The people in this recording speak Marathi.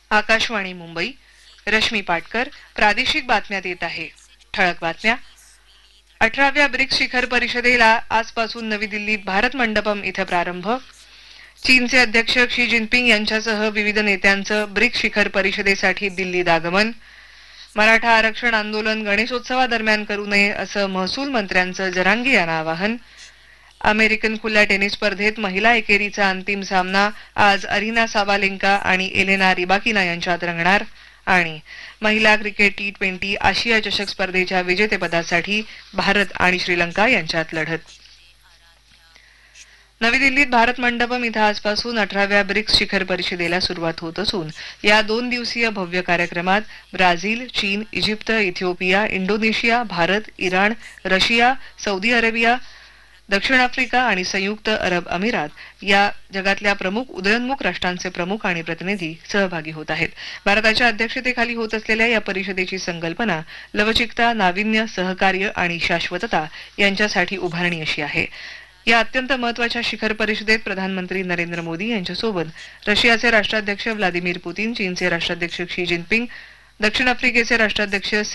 आकाशवाणी मुंबई. रश्मी पाटकर प्रादेशिक बातम्या देत आहे. ठळक बातम्या. 18व्या ब्रिक्स शिखर परिषदेला आजपासून नवी दिल्लीत भारत मंडपम इथं प्रारंभ. चीनचे अध्यक्ष क्षी जिनपिंग यांच्यासह विविध नेत्यांचं ब्रिक्स शिखर परिषदेसाठी दिल्लीत आगमन. मराठा आरक्षण आंदोलन गणेशोत्सवादरम्यान करू नये असं महसूल मंत्र्यांचं जरांगी यांना आवाहन. अमेरिकन खुल्या टेनिस स्पर्धेत महिला एकेरीचा अंतिम सामना आज अरिना साबालेंका आणि एलेना रिबाकिना यांच्यात रंगणार. आणि महिला क्रिकेट T20 आशिया चषक स्पर्धेच्या विजेतेपदासाठी भारत आणि श्रीलंका यांच्यात लढत. नवी दिल्लीत भारत मंडपम इथं आजपासून 18व्या ब्रिक्स शिखर परिषदेला सुरुवात होत असून या 2 दिवसीय भव्य कार्यक्रमात ब्राझील, चीन, Egypt, Ethiopia, Indonesia, Bharat, Iran, Russia, Saudi Arabia, दक्षिण आफ्रिका आणि संयुक्त अरब अमिरात या जगातल्या प्रमुख उदयोन्मुख राष्ट्रांचे प्रमुख आणि प्रतिनिधी सहभागी होत आहेत. भारताच्या अध्यक्षतेखाली होत असलेल्या या परिषदेची संकल्पना लवचिकता, नाविन्य, सहकार्य आणि शाश्वतता यांच्यासाठी उभारणी अशी आहे. या अत्यंत महत्वाच्या शिखर परिषदेत प्रधानमंत्री नरेंद्र मोदी यांच्यासोबत रशियाचे राष्ट्राध्यक्ष व्लादिमीर पुतीन, चीनचे राष्ट्राध्यक्ष क्षी जिनपिंग, दक्षिण आफ्रिकेचे राष्ट्राध्यक्ष